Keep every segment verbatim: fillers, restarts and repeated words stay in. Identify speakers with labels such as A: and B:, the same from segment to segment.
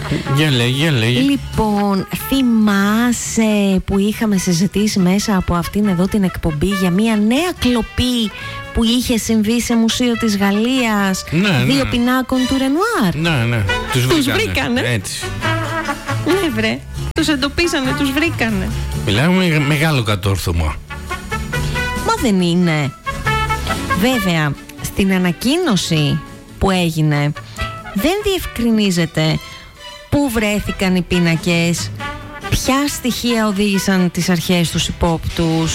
A: Για λέγει, για λέγει.
B: Λοιπόν, θυμάσαι που είχαμε συζητήσει μέσα από αυτήν εδώ την εκπομπή για μια νέα κλοπή που είχε συμβεί σε μουσείο της Γαλλίας?
A: Ναι, ναι.
B: Δύο πινάκων του Ρενουάρ.
A: Ναι, ναι. Τους
B: Τους
A: βρήκανε.
B: βρήκανε.
A: Έτσι.
B: Ναι βρε, τους εντοπίσανε, τους βρήκανε.
A: Μιλάμε με μεγάλο κατόρθωμα.
B: Μα δεν είναι. Βέβαια, στην ανακοίνωση που έγινε δεν διευκρινίζεται πού βρέθηκαν οι πίνακες, ποια στοιχεία οδήγησαν τις αρχές τους υπόπτους.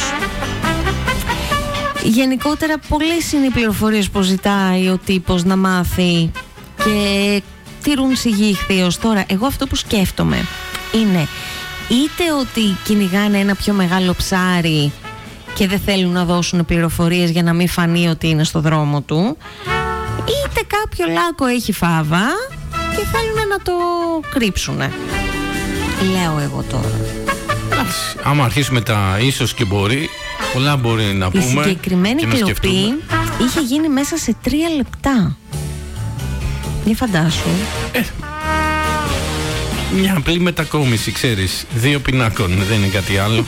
B: Γενικότερα πολλές είναι οι πληροφορίες που ζητάει ο τύπος να μάθει και τηρούν σιγή ηχθείως. Τώρα, εγώ αυτό που σκέφτομαι είναι είτε ότι κυνηγάνε ένα πιο μεγάλο ψάρι και δεν θέλουν να δώσουν πληροφορίες για να μην φανεί ότι είναι στο δρόμο του, είτε κάποιο λάκκο έχει φάβα και θέλουν να το κρύψουνε. Λέω εγώ τώρα.
A: Άμα αρχίσουμε τα ίσως και μπορεί, πολλά μπορεί να
B: Η
A: πούμε.
B: Η συγκεκριμένη κλοπή είχε γίνει μέσα σε τρία λεπτά. Μη φαντάσου.
A: Ε, μια απλή μετακόμιση, ξέρεις. Δύο πινάκων, δεν είναι κάτι άλλο.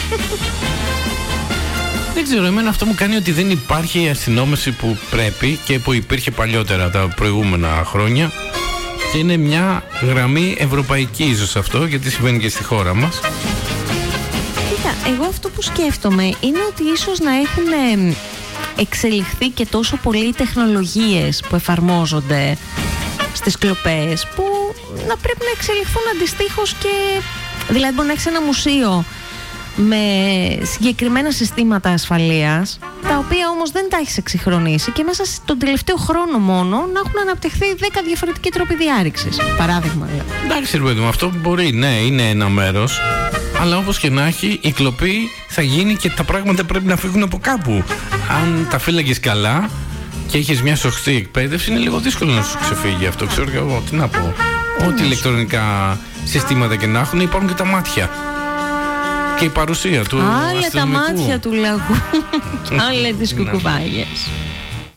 A: Δεν ξέρω, εμένα αυτό μου κάνει ότι δεν υπάρχει η αστυνόμευση που πρέπει και που υπήρχε παλιότερα τα προηγούμενα χρόνια. Και είναι μια γραμμή ευρωπαϊκή ίσως αυτό, γιατί συμβαίνει και στη χώρα μας.
B: Κοίτα, εγώ αυτό που σκέφτομαι είναι ότι ίσως να έχουν εξελιχθεί και τόσο πολύ οι τεχνολογίες που εφαρμόζονται στις κλοπές, που να πρέπει να εξελιχθούν αντιστοίχως και... Δηλαδή μπορεί να έχεις ένα μουσείο με συγκεκριμένα συστήματα ασφαλείας, τα οποία όμως δεν τα έχεις εξυγχρονίσει και μέσα στον τελευταίο χρόνο μόνο να έχουν αναπτυχθεί δέκα διαφορετικοί τρόποι διάρρηξης. Παράδειγμα, λέω.
A: Εντάξει, ρε παιδί μου, αυτό μπορεί, ναι, είναι ένα μέρος. Αλλά όπως και να έχει, η κλοπή θα γίνει και τα πράγματα πρέπει να φύγουν από κάπου. Αν τα φύλαγες καλά και έχεις μια σωστή εκπαίδευση, είναι λίγο δύσκολο να σου ξεφύγει αυτό. Ξέρω και εγώ, τι να πω. Ό,τι ηλεκτρονικά συστήματα και να έχουν, υπάρχουν και τα μάτια. Και η παρουσία του
B: Άλλα
A: αστυνομικού.
B: τα μάτια του λαγού. Άλλα τις κουκουβάγες.